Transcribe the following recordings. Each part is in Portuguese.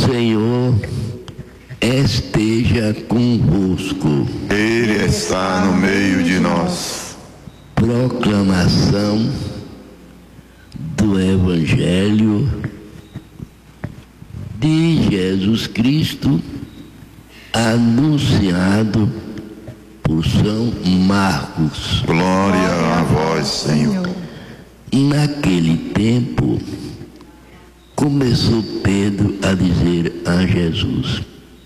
Senhor esteja convosco. Ele está no meio de nós. Proclamação do Evangelho de Jesus Cristo, anunciado por São Marcos. Glória a vós, Senhor. Naquele tempo, começou Pedro a dizer a Jesus: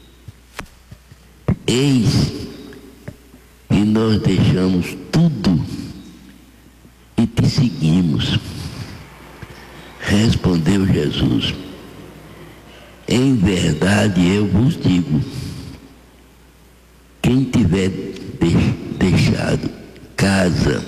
eis que nós deixamos tudo e te seguimos. Respondeu Jesus: em verdade eu vos digo, quem tiver deixado casa,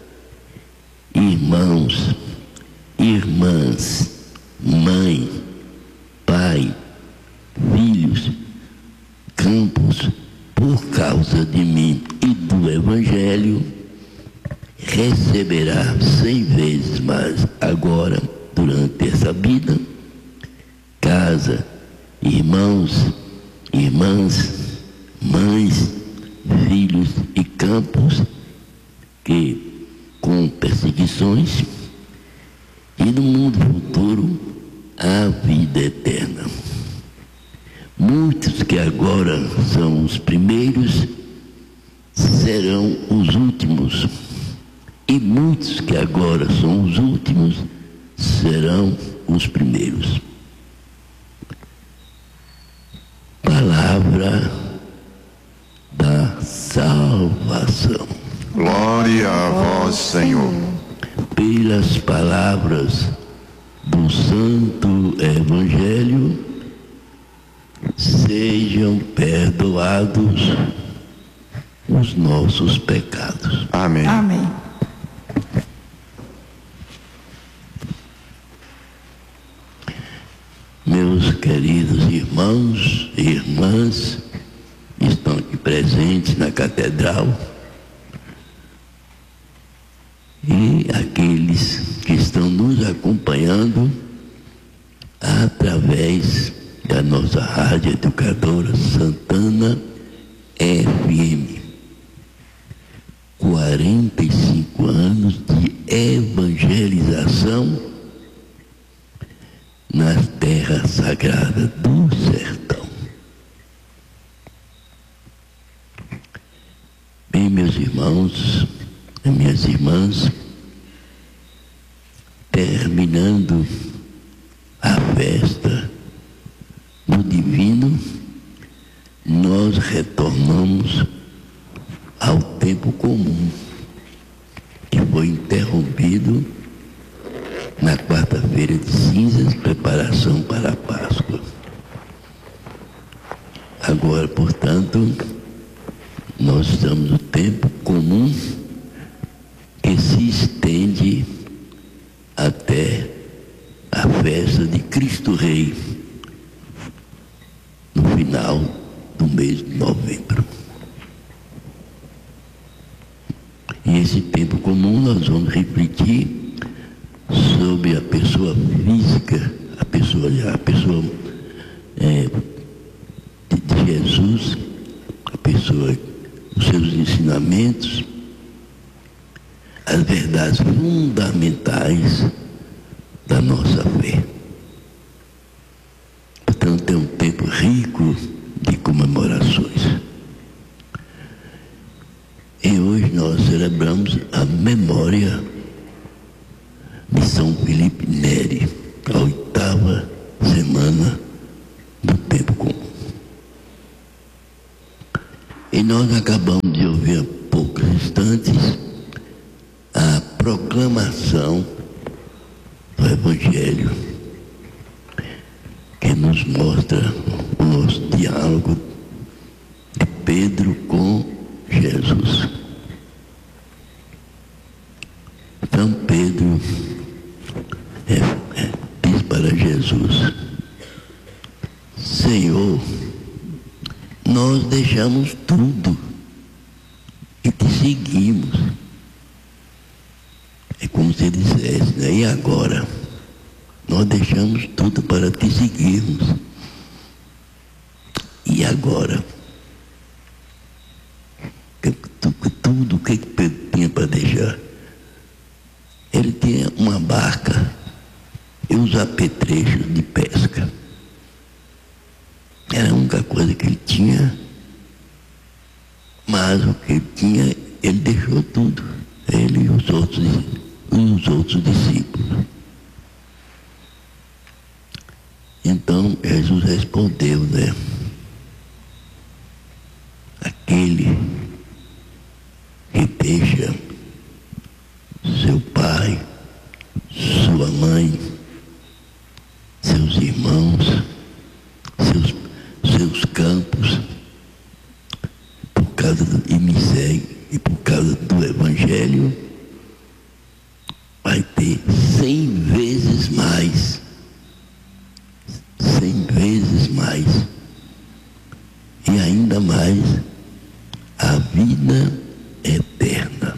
irmãos, irmãs, mãe, pai, filhos, campos, por causa de mim e do Evangelho, receberá 100 vezes mais agora, durante essa vida, casa, irmãos, irmãs, mães, filhos e campos, que com perseguições, e no mundo futuro a vida eterna. Muitos que agora são os primeiros serão os últimos, e muitos que agora são os últimos serão os primeiros. Palavra da salvação. Glória a vós, Senhor. Pelas palavras do Santo Evangelho, sejam perdoados os nossos pecados. Amém. Amém. Meus queridos irmãos e irmãs, estão aqui presentes na catedral, e aqueles que estão nos acompanhando através da nossa Rádio Educadora Santana FM. 45 anos de evangelização nas terras sagradas do sertão. Bem, meus irmãos e minhas irmãs, terminando a festa do Divino, nós retornamos ao tempo comum, que foi interrompido na quarta-feira de cinzas, preparação para a Páscoa. Agora, portanto, nós estamos no tempo comum, que se estende até a festa de Cristo Rei, no final do mês de novembro. E esse tempo comum nós vamos refletir sobre a pessoa física, a pessoa de Jesus, a pessoa, os seus ensinamentos, as verdades fundamentais da nossa fé. Portanto, é um tempo rico de comemorações. E hoje nós celebramos a memória de São Felipe Neri, a 8ª semana do tempo comum. E nós acabamos de ouvir há poucos instantes a proclamação do Evangelho, que nos mostra o nosso diálogo de Pedro com Jesus. Então Pedro diz para Jesus: Senhor, nós deixamos tudo e te seguimos. É como se ele dissesse, né? E agora? Nós deixamos tudo para te seguirmos. E agora? Tudo o que Pedro tinha para deixar. Ele tinha uma barca e os apetrechos de pesca. Era a única coisa que ele tinha, mas o que ele tinha, ele deixou tudo. Ele e os outros discípulos. Então Jesus respondeu, né? Aquele que deixa seu pai, sua mãe, seus irmãos, seus campos, por causa e me segue, e por causa do Evangelho, vai ter 100 vezes mais. 100 vezes mais. E ainda mais a vida eterna.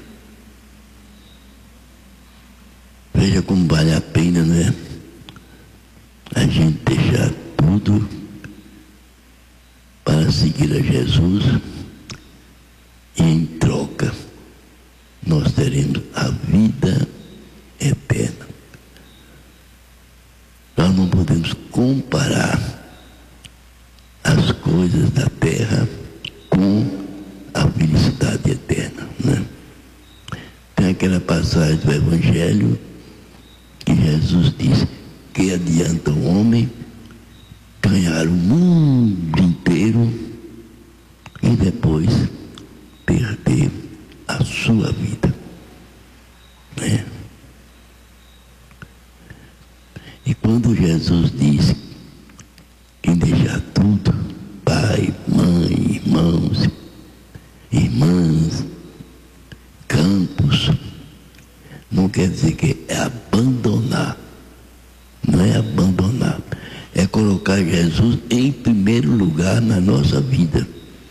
Veja como vale a pena, né? A gente deixar tudo para seguir a Jesus, e em troca nós teremos a vida eterna. Nós não podemos comparar as coisas da terra com a felicidade eterna, né? Tem aquela passagem do Evangelho que Jesus diz: que adianta o homem ganhar o mundo inteiro e depois perder a sua vida, né? E quando Jesus diz que deixar tudo, pai, mãe, irmãos, irmãs, campos, não quer dizer que é abandonar. Não é abandonar. É colocar Jesus em primeiro lugar na nossa vida.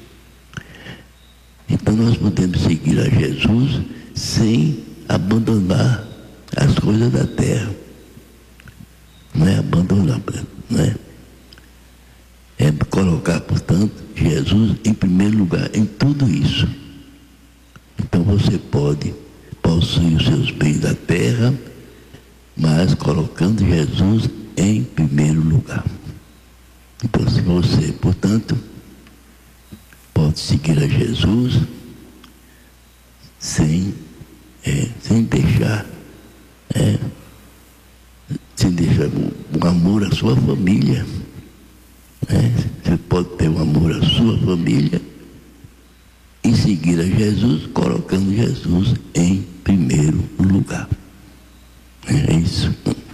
Então nós podemos seguir a Jesus sem abandonar as coisas da terra. Não é abandonar, não é? É colocar, portanto, Jesus em primeiro lugar em tudo isso. Então você pode possuir os seus bens da terra, mas colocando Jesus em primeiro lugar. Então, se você, portanto, pode seguir a Jesus sem deixar um amor à sua família. Você pode ter um amor à sua família e seguir a Jesus, colocando Jesus em primeiro lugar. É isso.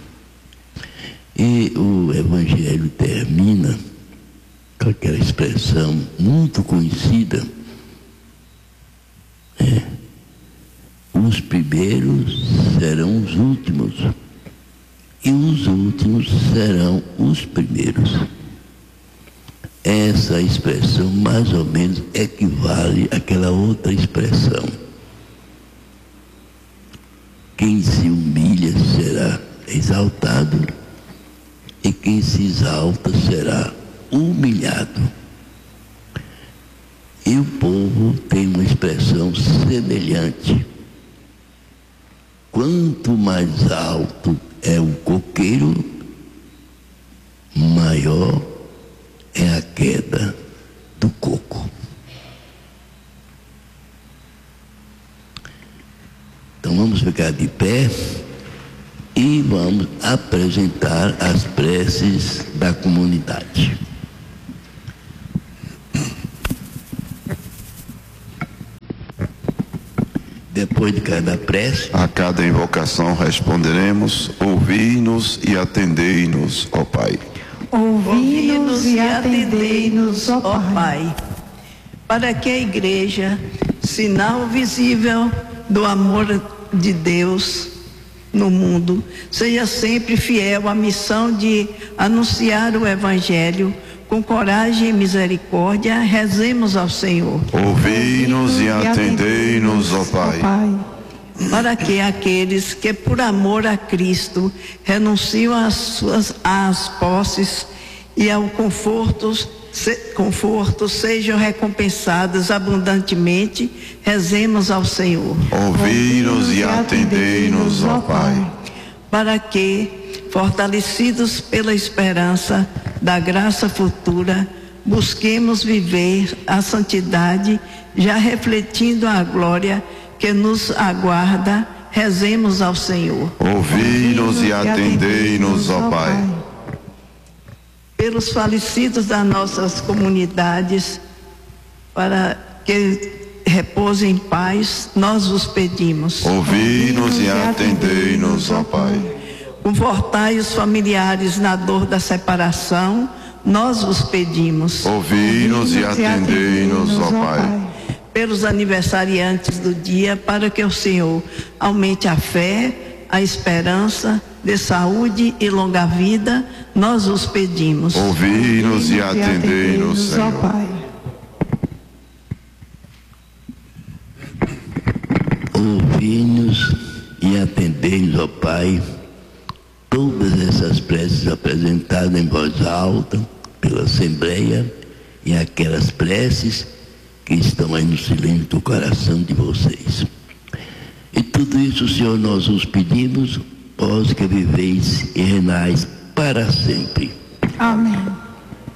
E o Evangelho termina com aquela expressão muito conhecida: os primeiros serão os últimos e os últimos serão os primeiros. Essa expressão mais ou menos equivale àquela outra expressão: quem se humilha será exaltado e quem se exalta será humilhado. E o povo tem uma expressão semelhante: quanto mais alto é o coqueiro, maior é a queda do coco. Então vamos ficar de pé e vamos apresentar as preces da comunidade. Depois de cada prece, a cada invocação responderemos: ouvi-nos e atendei-nos, ó Pai. Ouvi-nos e atendei-nos, ó Pai. Para que a Igreja, sinal visível do amor de Deus no mundo, seja sempre fiel à missão de anunciar o Evangelho com coragem e misericórdia, rezemos ao Senhor. Ouvi-nos e atendei-nos, ó Pai. Para que aqueles que por amor a Cristo renunciam às posses e aos confortos conforto sejam recompensadas abundantemente. Rezemos ao Senhor. Ouvi-nos e atendei-nos, ó Pai. Para que, fortalecidos pela esperança da graça futura, busquemos viver a santidade, já refletindo a glória que nos aguarda. Rezemos ao Senhor. Ouvi-nos e atendei-nos, ó Pai. Pelos falecidos das nossas comunidades, para que repousem em paz, nós os pedimos. Ouvi-nos e atendei-nos, ó Pai. Confortai os familiares na dor da separação, nós os pedimos. Ouvi-nos e atendei-nos, ó Pai. Pelos aniversariantes do dia, para que o Senhor aumente a fé, a esperança, de saúde e longa vida, nós os pedimos. Ouvi-nos e atendei-nos, Senhor. Pai. Ouvi-nos e atendei-nos, ó Pai, todas essas preces apresentadas em voz alta pela Assembleia e aquelas preces que estão aí no silêncio do coração de vocês. E tudo isso, Senhor, nós os pedimos, vós que viveis e reinais para sempre. Amém.